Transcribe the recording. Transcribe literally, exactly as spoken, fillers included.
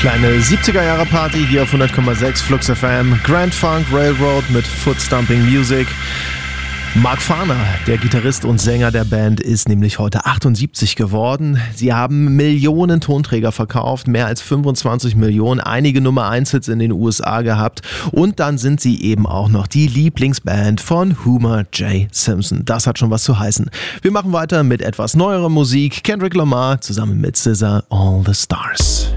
Kleine siebziger-Jahre-Party hier auf hundert Komma sechs Flux F M. Grand Funk Railroad mit Footstomping Music. Mark Farner, der Gitarrist und Sänger der Band, ist nämlich heute achtundsiebzig geworden. Sie haben Millionen Tonträger verkauft, mehr als fünfundzwanzig Millionen, einige Nummer eins Hits in den U S A gehabt und dann sind sie eben auch noch die Lieblingsband von Homer J. Simpson. Das hat schon was zu heißen. Wir machen weiter mit etwas neuerer Musik. Kendrick Lamar zusammen mit S Z A, All the Stars.